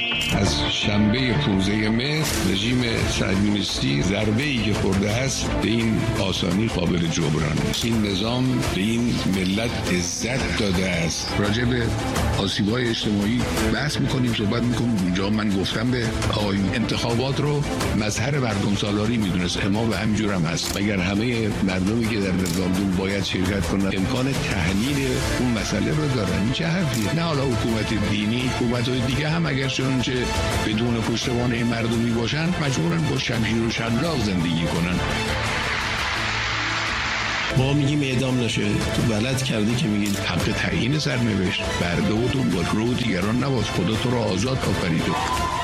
از شنبه 15 مهر رژیم صهیونیستی ضربه‌ای که خورده است به این آسانی قابل جبران نیست. این نظام به این ملت عزت داده است. راجع به آسیب‌های اجتماعی بحث می‌کنیم، صحبت می‌کنیم. اونجا من گفتم به آقایون انتخابات رو مظهر مردم سالاری می‌دونست. ما به همینجور هم هست. اگر همه مردمی که در رفراندوم باید شرکت کنند امکان تحلیل اون مسئله رو دارن، این چه حرفیه؟ نه حالا حکومت دینی، حکومت‌های دیگه هم اگر چه بدون پشتوانه این مردمی باشن مجبورن با شمشیر و شلاق زندگی کنن. ما میگیم اعدام نشه، تو غلط کردی که میگید حق تعیین سرنوشت برده و تو با رو دیگران نباز. خدا تو رو آزاد آفریده.